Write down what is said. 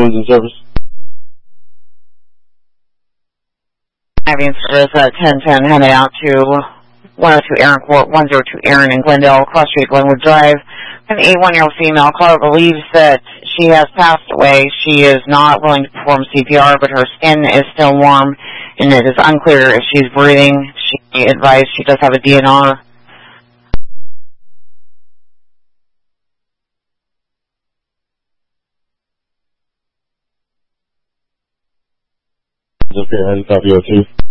Ambulance in service. Having service at 1010 headed out to 102 Aaron Court, 102 Aaron in Glendale, Cross Street, Glenwood Drive. An 81-year-old female caller believes that she has passed away. She is not willing to perform CPR, but her skin is still warm, and it is unclear if she's breathing. She advised she does have a DNR. Okay, I just copy you too.